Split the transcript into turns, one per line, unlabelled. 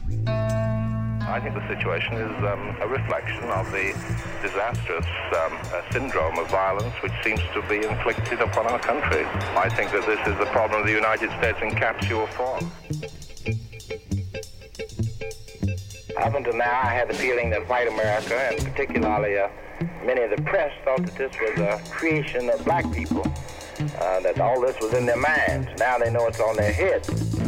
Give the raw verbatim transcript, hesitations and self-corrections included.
I think the situation is um, a reflection of the disastrous um, uh, syndrome of violence which seems to be inflicted upon our country. I think that this is the problem of the United States in capsule form. Up until now, I had the feeling that white America, and particularly uh, many of the press, thought that this was a creation of black people, uh, that all this was in their minds. Now they know it's on their heads.